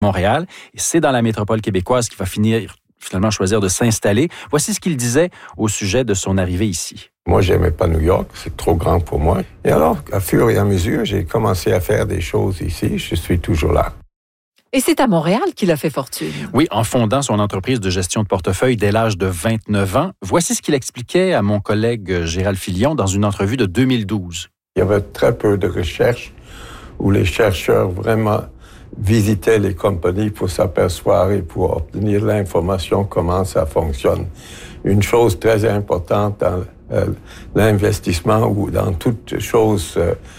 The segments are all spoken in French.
Montréal. Et c'est dans la métropole québécoise qu'il va finalement choisir de s'installer. Voici ce qu'il disait au sujet de son arrivée ici. Moi, j'aimais pas New York, c'est trop grand pour moi. Et alors, à fur et à mesure, j'ai commencé à faire des choses ici. Je suis toujours là. Et c'est à Montréal qu'il a fait fortune. Oui, en fondant son entreprise de gestion de portefeuille dès l'âge de 29 ans. Voici ce qu'il expliquait à mon collègue Gérald Filion dans une entrevue de 2012. Il y avait très peu de recherches où les chercheurs vraiment visitaient les compagnies pour s'apercevoir et pour obtenir l'information comment ça fonctionne. Une chose très importante dans l'investissement ou dans toute chose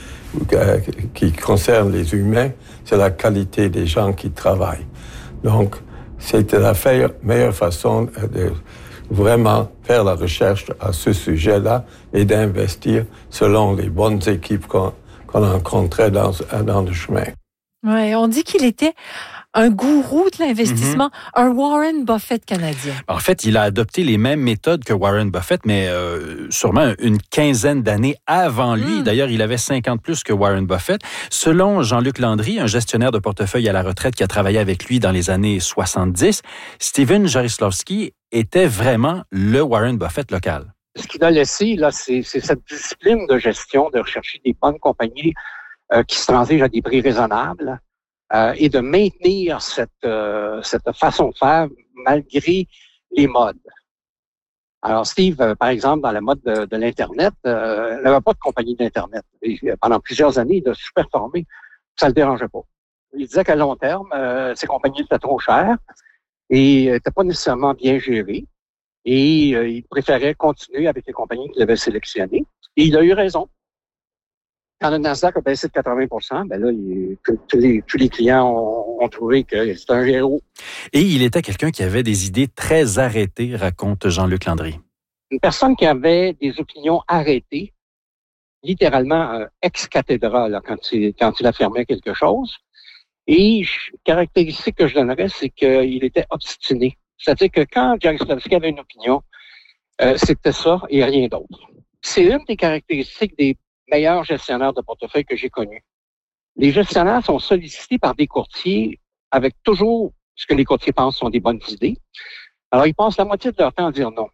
qui concerne les humains, c'est la qualité des gens qui travaillent. Donc, c'était la meilleure façon de vraiment faire la recherche à ce sujet-là et d'investir selon les bonnes équipes qu'on rencontrait dans le chemin. Ouais, on dit qu'il était un gourou de l'investissement, un Warren Buffett canadien. En fait, il a adopté les mêmes méthodes que Warren Buffett, mais sûrement une quinzaine d'années avant lui. D'ailleurs, il avait 50 plus que Warren Buffett. Selon Jean-Luc Landry, un gestionnaire de portefeuille à la retraite qui a travaillé avec lui dans les années 70, Steven Jarislowsky était vraiment le Warren Buffett local. Ce qu'il a laissé, là, c'est cette discipline de gestion, de rechercher des bonnes compagnies qui se transigent à des prix raisonnables et de maintenir cette façon de faire malgré les modes. Alors, Steve, par exemple, dans la mode de l'Internet, n'avait pas de compagnie d'Internet. Et pendant plusieurs années, il a sous-performé. Ça le dérangeait pas. Il disait qu'à long terme, ces compagnies étaient trop chères et n'étaient pas nécessairement bien gérées. Et il préférait continuer avec les compagnies qu'il avait sélectionnées. Et il a eu raison. Quand le Nasdaq a baissé de 80%, ben là, tous les clients ont trouvé que c'était un héros. Et il était quelqu'un qui avait des idées très arrêtées, raconte Jean-Luc Landry. Une personne qui avait des opinions arrêtées, littéralement ex cathedra là, quand il affirmait quelque chose. Et caractéristique que je donnerais, c'est qu'il était obstiné. C'est-à-dire que quand Jarislowsky avait une opinion, c'était ça et rien d'autre. C'est une des caractéristiques des meilleurs gestionnaires de portefeuille que j'ai connus. Les gestionnaires sont sollicités par des courtiers avec toujours ce que les courtiers pensent sont des bonnes idées. Alors, ils passent la moitié de leur temps à dire non.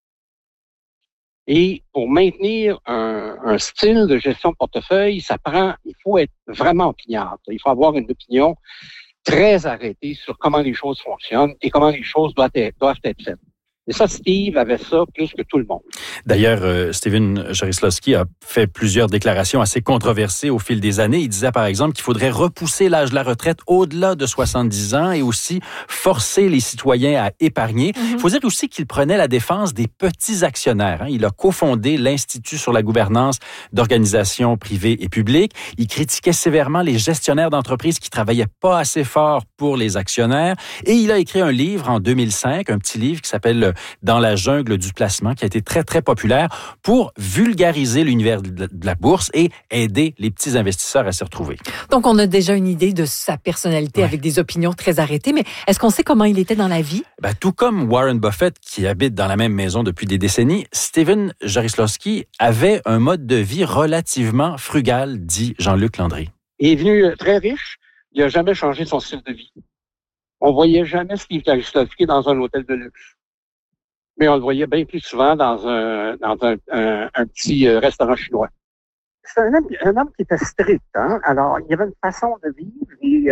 Et pour maintenir un style de gestion de portefeuille, il faut être vraiment opiniâtre. Il faut avoir une opinion très arrêtée sur comment les choses fonctionnent et comment les choses doivent être faites. Et ça, Steve avait ça plus que tout le monde. D'ailleurs, Steven Jarislowsky a fait plusieurs déclarations assez controversées au fil des années. Il disait, par exemple, qu'il faudrait repousser l'âge de la retraite au-delà de 70 ans et aussi forcer les citoyens à épargner. Il faut dire aussi qu'il prenait la défense des petits actionnaires. Il a cofondé l'Institut sur la gouvernance d'organisations privées et publiques. Il critiquait sévèrement les gestionnaires d'entreprises qui travaillaient pas assez fort pour les actionnaires. Et il a écrit un livre en 2005, un petit livre qui s'appelle Dans la jungle du placement, qui a été très, très populaire pour vulgariser l'univers de la bourse et aider les petits investisseurs à s'y retrouver. Donc, on a déjà une idée de sa personnalité avec des opinions très arrêtées, mais est-ce qu'on sait comment il était dans la vie? Tout comme Warren Buffett, qui habite dans la même maison depuis des décennies, Steven Jarislowsky avait un mode de vie relativement frugal, dit Jean-Luc Landry. Il est devenu très riche. Il n'a jamais changé son style de vie. On voyait jamais Steve Jarislowsky dans un hôtel de luxe. Mais on le voyait bien plus souvent dans un petit restaurant chinois. C'est un homme qui était strict, hein. Alors, il y avait une façon de vivre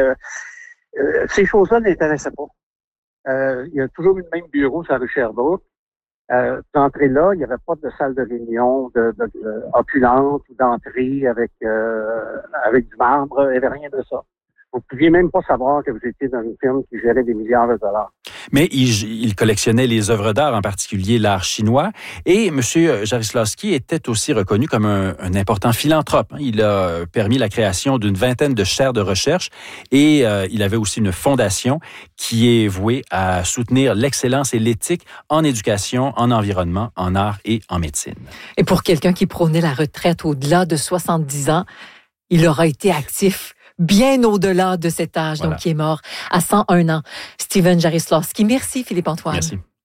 et ces choses-là ne l'intéressaient pas. Il y a toujours eu le même bureau sur la rue Sherbrooke. D'entrée là, il n'y avait pas de salle de réunion opulente ou d'entrée avec du marbre. Il n'y avait rien de ça. Vous ne pouviez même pas savoir que vous étiez dans une firme qui gérait des milliards de dollars. Mais il collectionnait les œuvres d'art, en particulier l'art chinois. Et M. Jarislowsky était aussi reconnu comme un important philanthrope. Il a permis la création d'une vingtaine de chaires de recherche et il avait aussi une fondation qui est vouée à soutenir l'excellence et l'éthique en éducation, en environnement, en art et en médecine. Et pour quelqu'un qui prônait la retraite au-delà de 70 ans, il aura été actif bien au-delà de cet âge, donc qui est mort à 101 ans. Steven Jarislowsky. Merci, Philippe-Antoine. Merci.